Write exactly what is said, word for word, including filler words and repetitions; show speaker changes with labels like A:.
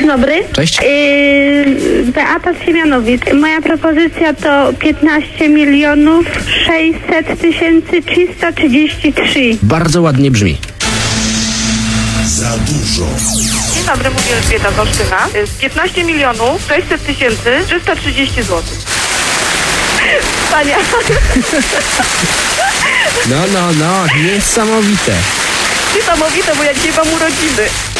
A: Dzień dobry.
B: Cześć.
A: Yy, Beata z Siemianowic. Moja propozycja to piętnaście milionów sześćset tysięcy trzysta trzydzieści trzy.
B: Bardzo ładnie brzmi.
C: Za dużo.
D: Dzień dobry, mówię Elżbieta z Olsztyna. piętnaście milionów sześćset tysięcy trzysta trzydzieści złotych. Pania.
B: No, no, no, niesamowite.
D: Niesamowite, bo jak dzisiaj mam urodziny.